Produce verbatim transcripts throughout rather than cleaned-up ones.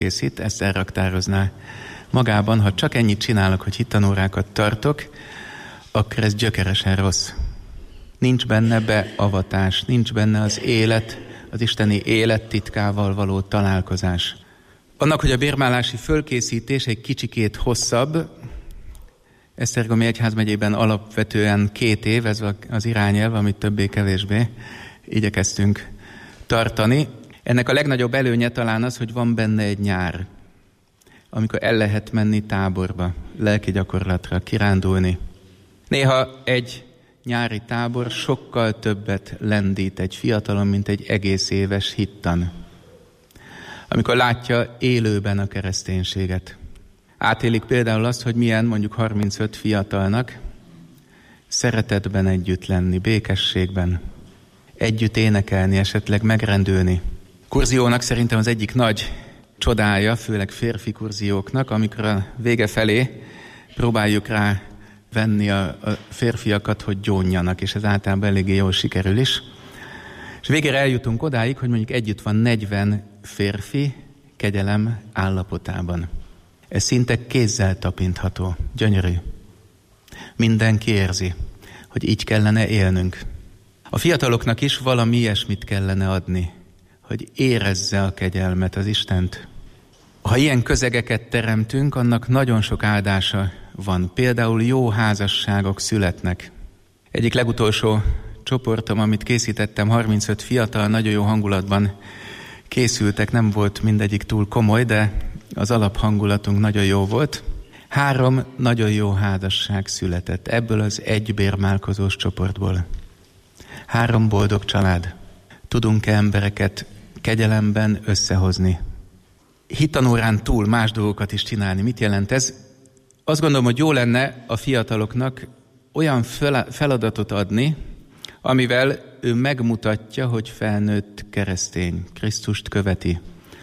készít, ezt elraktározná magában. Ha csak ennyit csinálok, hogy hittanórákat tartok, akkor ez gyökeresen rossz. Nincs benne beavatás, nincs benne az élet, az isteni élet titkával való találkozás. Annak, hogy a bérmálási fölkészítés egy kicsikét hosszabb, Esztergomi egyházmegyében alapvetően két év, ez az irányelv, amit többé-kevésbé igyekeztünk tartani. Ennek a legnagyobb előnye talán az, hogy van benne egy nyár, amikor el lehet menni táborba, lelki gyakorlatra, kirándulni. Néha egy nyári tábor sokkal többet lendít egy fiatalon, mint egy egész éves hittan. Amikor látja élőben a kereszténységet. Átélik például azt, hogy milyen mondjuk harmincöt fiatalnak szeretetben együtt lenni, békességben, együtt énekelni, esetleg megrendülni. Kurziónak szerintem az egyik nagy csodája, főleg férfi kurzióknak, amikor a vége felé próbáljuk rá venni a, a férfiakat, hogy gyónjanak, és ez általában eléggé jól sikerül is. És végére eljutunk odáig, hogy mondjuk együtt van negyven férfi kegyelem állapotában. Ez szinte kézzel tapintható, gyönyörű. Mindenki érzi, hogy így kellene élnünk. A fiataloknak is valami ilyesmit kellene adni, hogy érezze a kegyelmet, az Istent. Ha ilyen közegeket teremtünk, annak nagyon sok áldása van. Például jó házasságok születnek. Egyik legutolsó csoportom, amit készítettem, harmincöt fiatal, nagyon jó hangulatban készültek, nem volt mindegyik túl komoly, de az alaphangulatunk nagyon jó volt. Három nagyon jó házasság született ebből az egy bérmálkozós csoportból. Három boldog család. Tudunk-e embereket kegyelemben összehozni? Hittanórán túl más dolgokat is csinálni. Mit jelent ez? Azt gondolom, hogy jó lenne a fiataloknak olyan feladatot adni, amivel ő megmutatja, hogy felnőtt keresztény, Krisztust követi.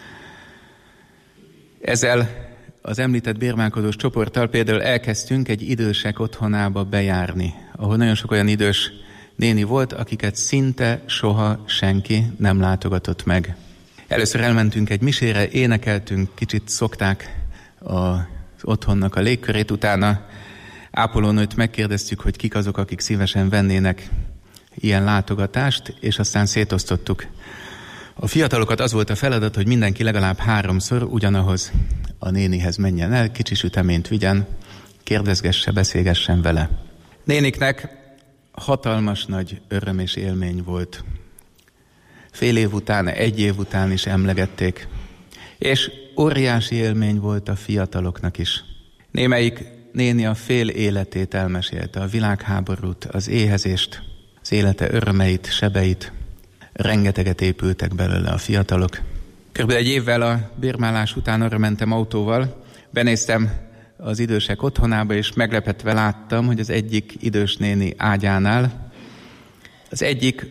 Ezzel az említett bérmálkozós csoporttal például elkezdtünk egy idősek otthonába bejárni, ahol nagyon sok olyan idős néni volt, akiket szinte soha senki nem látogatott meg. Először elmentünk egy misére, énekeltünk, kicsit szokták az otthonnak a légkörét, utána ápolónőt megkérdeztük, hogy kik azok, akik szívesen vennének ilyen látogatást, és aztán szétosztottuk. A fiatalokat az volt a feladat, hogy mindenki legalább háromszor ugyanahoz a nénihez menjen el, kicsi süteményt vigyen, kérdezgesse, beszélgessen vele. Néniknek hatalmas nagy öröm és élmény volt. Fél év után, egy év után is emlegették. És óriási élmény volt a fiataloknak is. Némelyik néni a fél életét elmesélte, a világháborút, az éhezést, az élete örömeit, sebeit. Rengeteget épültek belőle a fiatalok. Körülbelül egy évvel a bérmálás után arra mentem autóval, benéztem az idősek otthonába, és meglepetve láttam, hogy az egyik idős néni ágyánál az egyik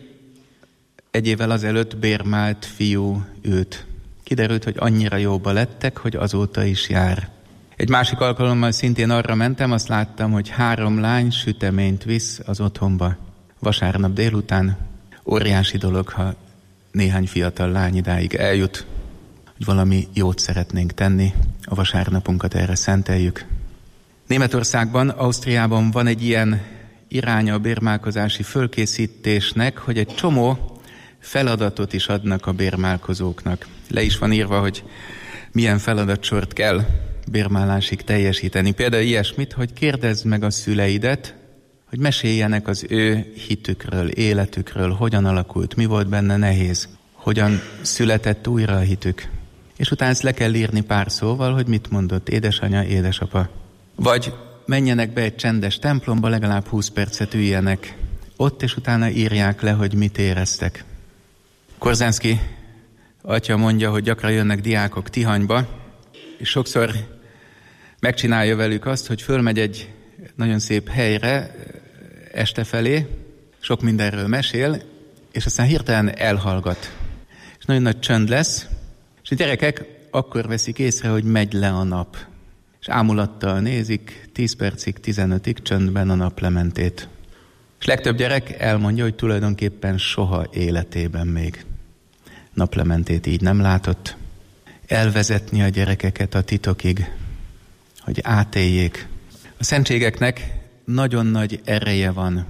egy évvel azelőtt bérmált fiú ült. Kiderült, hogy annyira jóba lettek, hogy azóta is jár. Egy másik alkalommal szintén arra mentem, azt láttam, hogy három lány süteményt visz az otthonba. Vasárnap délután óriási dolog, ha néhány fiatal lány idáig eljut, hogy valami jót szeretnénk tenni, a vasárnapunkat erre szenteljük. Németországban, Ausztriában van egy ilyen iránya a bérmálkozási fölkészítésnek, hogy egy csomó feladatot is adnak a bérmálkozóknak. Le is van írva, hogy milyen feladatsort kell bérmálásig teljesíteni. Például ilyesmit, hogy kérdezd meg a szüleidet, hogy meséljenek az ő hitükről, életükről, hogyan alakult, mi volt benne nehéz, hogyan született újra a hitük. És utána ezt le kell írni pár szóval, hogy mit mondott édesanya, édesapa. Vagy menjenek be egy csendes templomba, legalább húsz percet üljenek ott, és utána írják le, hogy mit éreztek. Korzánszky atya mondja, hogy gyakran jönnek diákok Tihanyba, és sokszor megcsinálja velük azt, hogy fölmegy egy nagyon szép helyre este felé, sok mindenről mesél, és aztán hirtelen elhallgat. És nagyon nagy csönd lesz, és a gyerekek akkor veszik észre, hogy megy le a nap. És ámulattal nézik tíz percig, tizenötig csöndben a naplementét. És legtöbb gyerek elmondja, hogy tulajdonképpen soha életében még naplementét így nem látott. elvezetni a gyerekeket a titokig, hogy átéljék. A szentségeknek nagyon nagy ereje van.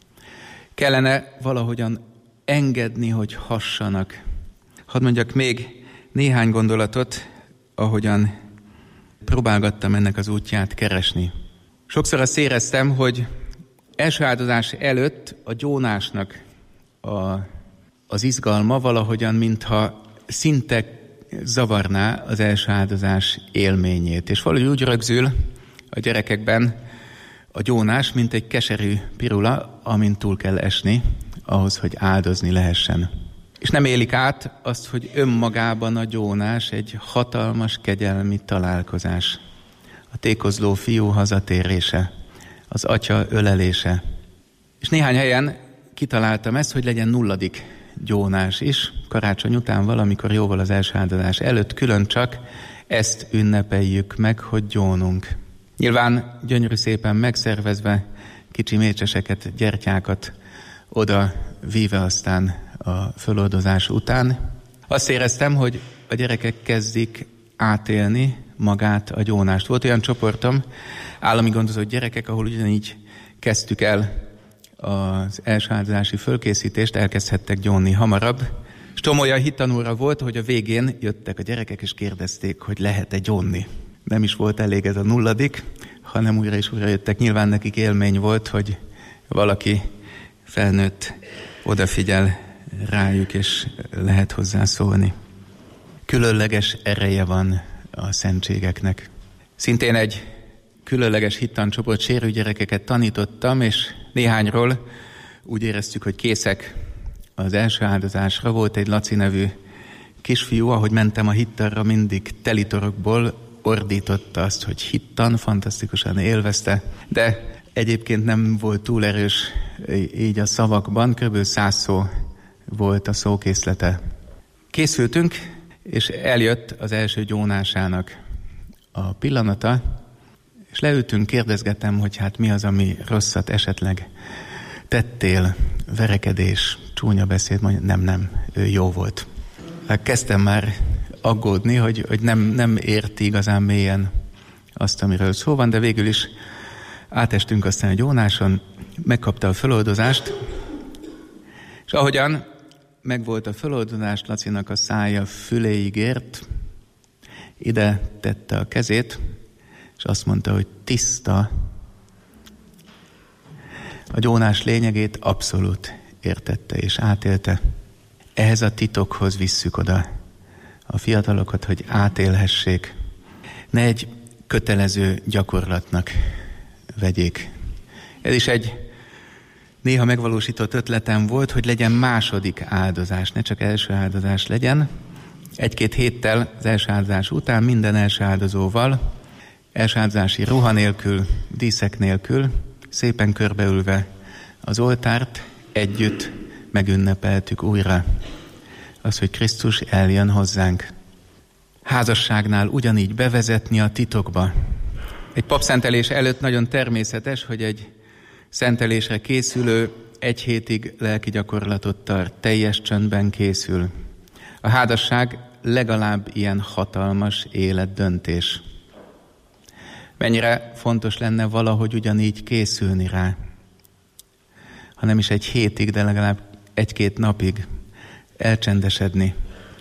Kellene valahogyan engedni, hogy hassanak. Hadd mondjak még néhány gondolatot, ahogyan próbálgattam ennek az útját keresni. Sokszor azt éreztem, hogy első áldozás előtt a gyónásnak a, az izgalma valahogyan, mintha szinte zavarná az első áldozás élményét. És valahogy úgy rögzül a gyerekekben a gyónás, mint egy keserű pirula, amin túl kell esni, ahhoz, hogy áldozni lehessen. És nem élik át azt, hogy önmagában a gyónás egy hatalmas kegyelmi találkozás. A tékozló fiú hazatérése, az atya ölelése. És néhány helyen kitaláltam ezt, hogy legyen nulladik gyónás is, karácsony után valamikor jóval az első áldozás előtt, külön csak ezt ünnepeljük meg, hogy gyónunk. Nyilván gyönyörű szépen megszervezve, kicsi mécseseket, gyertyákat oda víve aztán a föloldozás után. Azt éreztem, hogy a gyerekek kezdik átélni magát a gyónást. Volt olyan csoportom, állami gondozott gyerekek, ahol ugyanígy kezdtük el az első áldozási fölkészítést, elkezdhettek gyónni hamarabb. És csomó olyan hittanóra volt, hogy a végén jöttek a gyerekek, és kérdezték, hogy lehet-e gyónni. Nem is volt elég ez a nulladik, hanem újra és újra jöttek. Nyilván nekik élmény volt, hogy valaki felnőtt odafigyel rájuk, és lehet hozzászólni. Különleges ereje van a szentségeknek. Szintén egy különleges hittancsoport sérült gyerekeket tanítottam, és néhányról úgy éreztük, hogy készek az első áldozásra. Volt egy Laci nevű kisfiú, ahogy mentem a hittanra, mindig telitorokból ordította azt, hogy hittan, fantasztikusan élvezte, de egyébként nem volt túl erős így a szavakban, kb. száz szó volt a szókészlete. Készültünk, és eljött az első gyónásának a pillanata, és leültünk, kérdezgettem, hogy hát mi az, ami rosszat esetleg tettél, verekedés, csúnya beszéd, mondja, nem, nem, ő jó volt. Kezdtem már aggódni, hogy, hogy nem, nem érti igazán mélyen azt, amiről szó van, de végül is átestünk aztán a gyónáson, megkapta a föloldozást, és ahogyan megvolt a föloldozást, Lacinak a szája füléig ért, ide tette a kezét, és azt mondta, hogy tiszta. A gyónás lényegét abszolút értette és átélte. Ehhez a titokhoz visszük oda a fiatalokat, hogy átélhessék. Ne egy kötelező gyakorlatnak vegyék. Ez is egy néha megvalósított ötletem volt, hogy legyen második áldozás, ne csak első áldozás legyen. Egy-két héttel az első áldozás után minden első áldozóval, első áldozási ruha nélkül, díszek nélkül, szépen körbeülve az oltárt együtt megünnepeltük újra. Az, hogy Krisztus eljön hozzánk. Házasságnál ugyanígy bevezetni a titokba. Egy papszentelés előtt nagyon természetes, hogy egy szentelésre készülő egy hétig lelki gyakorlatot tart, teljes csöndben készül. A házasság legalább ilyen hatalmas életdöntés. Mennyire fontos lenne valahogy ugyanígy készülni rá. Ha nem is egy hétig, de legalább egy-két napig elcsendesedni.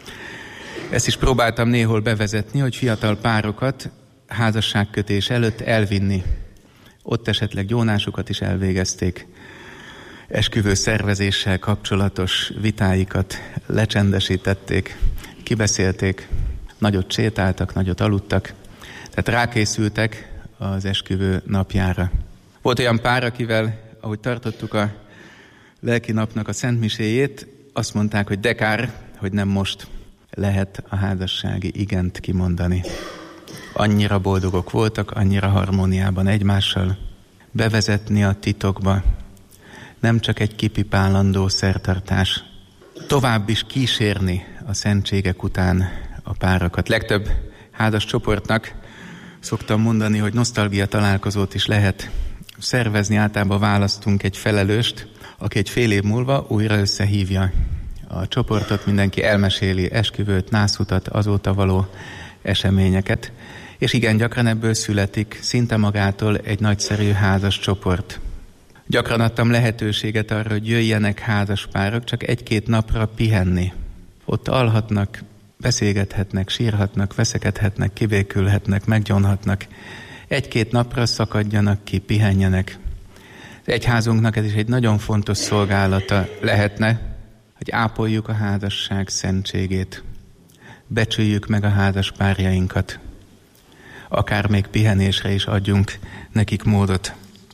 Ezt is próbáltam néhol bevezetni, hogy fiatal párokat házasságkötés előtt elvinni. Ott esetleg gyónásukat is elvégezték. Esküvő szervezéssel kapcsolatos vitáikat lecsendesítették, kibeszélték, nagyot sétáltak, nagyot aludtak, tehát rákészültek az esküvő napjára. Volt olyan pár, akivel, ahogy tartottuk a lelki napnak a szentmiséjét, azt mondták, hogy de kár, hogy nem most lehet a házassági igent kimondani. Annyira boldogok voltak, annyira harmóniában egymással, bevezetni a titokba, nem csak egy kipipálandó szertartás, tovább is kísérni a szentségek után a párokat. Legtöbb házas csoportnak szoktam mondani, hogy nosztalgia találkozót is lehet szervezni, általában választunk egy felelőst, aki egy fél év múlva újra összehívja a csoportot, mindenki elmeséli esküvőt, nászutat, azóta való eseményeket, és igen, gyakran ebből születik szinte magától egy nagyszerű házas csoport. Gyakran adtam lehetőséget arra, hogy jöjjenek házaspárok csak egy-két napra pihenni. Ott alhatnak, beszélgethetnek, sírhatnak, veszekedhetnek, kibékülhetnek, meggyónhatnak. Egy-két napra szakadjanak ki, pihenjenek. Az egyházunknak ez is egy nagyon fontos szolgálata lehetne, hogy ápoljuk a házasság szentségét, becsüljük meg a házaspárjainkat, akár még pihenésre is adjunk nekik módot.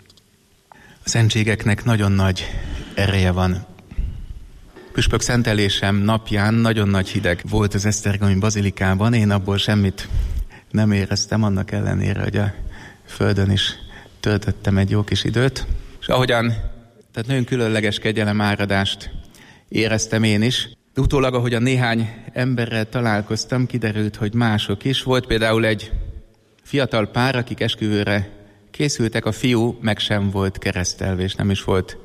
A szentségeknek nagyon nagy ereje van. Püspök szentelésem napján nagyon nagy hideg volt az esztergomi bazilikában, én abból semmit nem éreztem, annak ellenére, hogy a földön is töltöttem egy jó kis időt. És ahogyan, tehát nagyon különleges kegyelemáradást éreztem én is. Utólag, ahogyan néhány emberrel találkoztam, kiderült, hogy mások is. Volt például egy fiatal pár, akik esküvőre készültek, a fiú meg sem volt keresztelve, és nem is volt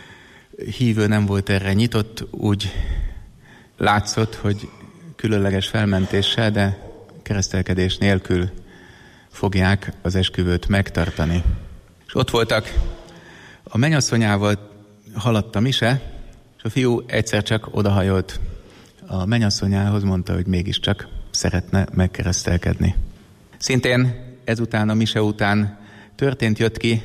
hívő, nem volt erre nyitott, úgy látszott, hogy különleges felmentéssel, de keresztelkedés nélkül fogják az esküvőt megtartani. És ott voltak, a mennyasszonyával haladt a mise, és a fiú egyszer csak odahajolt a mennyasszonyához, mondta, hogy mégiscsak szeretne megkeresztelkedni. Szintén ezután, a mise után történt, jött ki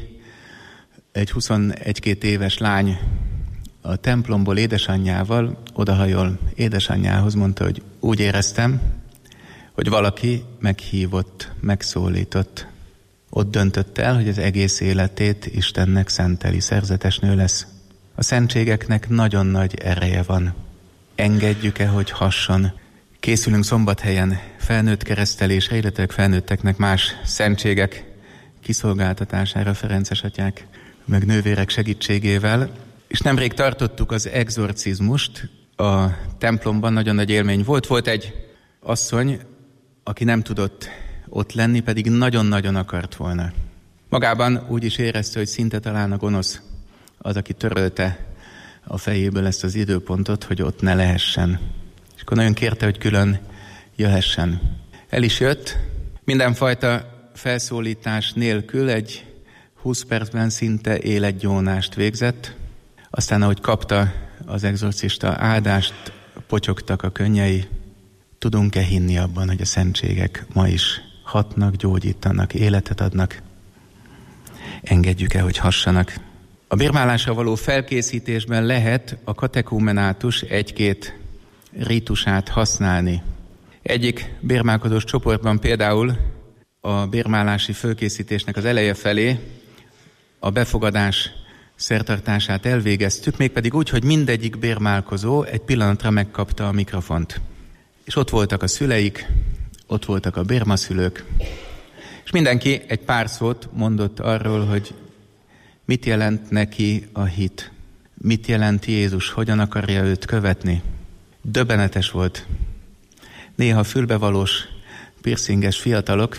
egy huszonegy-két éves lány a templomból édesanyjával, odahajol édesanyjához, mondta, hogy úgy éreztem, hogy valaki meghívott, megszólított. Ott döntött el, hogy az egész életét Istennek szenteli, szerzetes nő lesz. A szentségeknek nagyon nagy ereje van. Engedjük-e, hogy hasson? Készülünk Szombathelyen felnőtt keresztelésre, illetve felnőtteknek más szentségek kiszolgáltatására Ferences atyák meg nővérek segítségével. És nemrég tartottuk az egzorcizmust a templomban, nagyon nagy élmény volt. Volt egy asszony, aki nem tudott ott lenni, pedig nagyon-nagyon akart volna. Magában úgy is érezte, hogy szinte talán a gonosz az, aki törölte a fejéből ezt az időpontot, hogy ott ne lehessen. És akkor nagyon kérte, hogy külön jöhessen. El is jött, mindenfajta felszólítás nélkül egy húsz percben szinte életgyónást végzett. Aztán, ahogy kapta az egzorcista áldást, potyogtak a könnyei. Tudunk-e hinni abban, hogy a szentségek ma is hatnak, gyógyítanak, életet adnak? Engedjük-e, hogy hassanak? A bérmálásra való felkészítésben lehet a katekumenátus egy-két rítusát használni. Egyik bérmálkozós csoportban például a bérmálási fölkészítésnek az eleje felé a befogadás szertartását elvégeztük, mégpedig úgy, hogy mindegyik bérmálkozó egy pillanatra megkapta a mikrofont. És ott voltak a szüleik, ott voltak a bérmaszülők, és mindenki egy pár szót mondott arról, hogy mit jelent neki a hit, mit jelent Jézus, hogyan akarja őt követni. Döbbenetes volt. Néha fülbevalós, piercinges fiatalok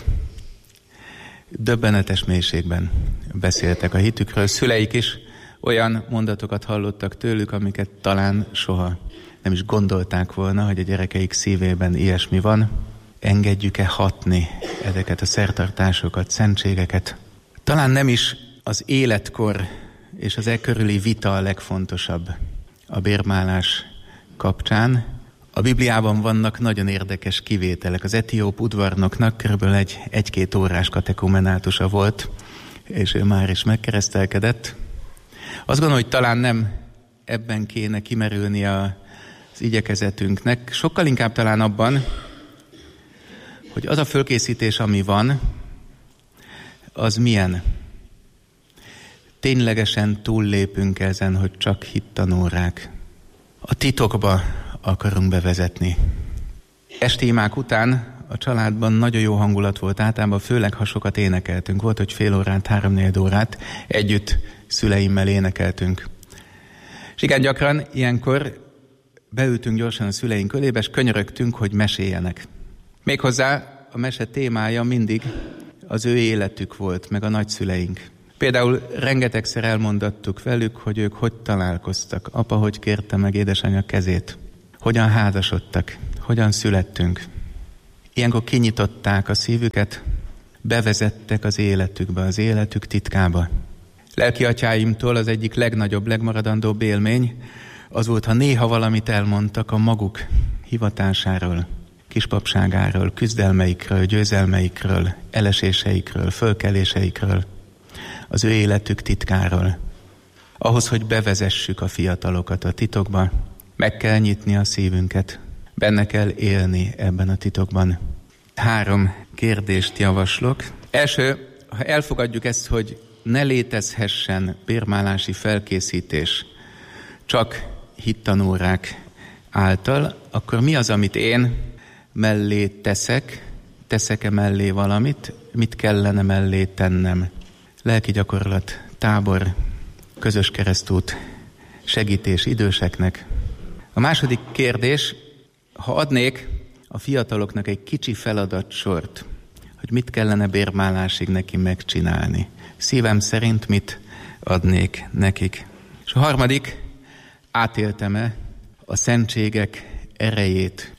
döbbenetes mélységben beszéltek a hitükről. Szüleik is olyan mondatokat hallottak tőlük, amiket talán soha nem is gondolták volna, hogy a gyerekeik szívében ilyesmi van. Engedjük-e hatni ezeket a szertartásokat, szentségeket? Talán nem is az életkor és az e körüli vita a legfontosabb a bérmálás kapcsán. A Bibliában vannak nagyon érdekes kivételek. Az etióp udvarnoknak körülbelül egy egy-két órás katekumenátusa volt, és ő már is megkeresztelkedett. Azt gondolom, hogy talán nem ebben kéne kimerülni az igyekezetünknek, sokkal inkább talán abban, hogy az a fölkészítés, ami van, az milyen. Ténylegesen túllépünk ezen, hogy csak hittanórák. A titokba akarunk bevezetni. Esti imák után a családban nagyon jó hangulat volt, általában főleg ha sokat énekeltünk. Volt, hogy fél órát, három-négy órát együtt szüleimmel énekeltünk. És igen, gyakran ilyenkor beültünk gyorsan a szüleink kölébe, és könyörögtünk, hogy meséljenek. Méghozzá a mese témája mindig az ő életük volt, meg a nagyszüleink. Például rengetegszer elmondattuk velük, hogy ők hogy találkoztak, apa hogy kérte meg édesanyja kezét. hogyan házasodtak, hogyan születtünk. Ilyenkor kinyitották a szívüket, bevezettek az életükbe, az életük titkába. Lelki atyáimtól az egyik legnagyobb, legmaradandóbb élmény az volt, ha néha valamit elmondtak a maguk hivatásáról, kispapságáról, küzdelmeikről, győzelmeikről, eleséseikről, fölkeléseikről, az ő életük titkáról. Ahhoz, hogy bevezessük a fiatalokat a titokba, meg kell nyitni a szívünket, benne kell élni ebben a titokban. Három kérdést javaslok. Első, ha elfogadjuk ezt, hogy ne létezhessen bérmálási felkészítés csak hittanórák által, akkor mi az, amit én mellé teszek, teszek-e mellé valamit, mit kellene mellé tennem? Lelki gyakorlat, tábor, közös keresztút, segítés időseknek. A második kérdés, ha adnék a fiataloknak egy kicsi feladatsort, hogy mit kellene bérmálásig neki megcsinálni. Szívem szerint mit adnék nekik. És a harmadik, átéltem-e a szentségek erejét